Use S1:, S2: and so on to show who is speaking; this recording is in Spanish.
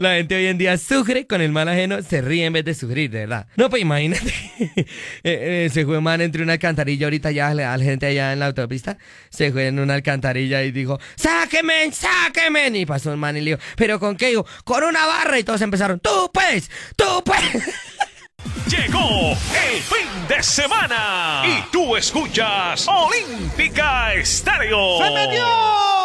S1: La gente hoy en día sufre con el mal ajeno, se ríe en vez de sufrir, de verdad. No, pues imagínate. Se fue un man entre una alcantarilla ahorita ya, a la gente allá en la autopista. Se fue en una alcantarilla y dijo, ¡sáquenme, sáquenme! Y pasó un man y le dijo, ¿pero con qué? Dijo, con una barra. Y todos empezaron, ¡tú puedes! ¡Tú puedes!
S2: Llegó el fin de semana y tú escuchas Olímpica Estéreo.
S3: ¡Se metió!